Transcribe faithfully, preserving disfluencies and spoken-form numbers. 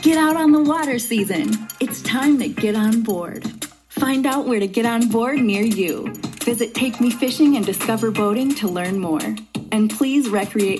Get out on the water season. It's time to get on board. Find out where to get on board near you. Visit Take Me Fishing and Discover Boating to learn more. And please recreate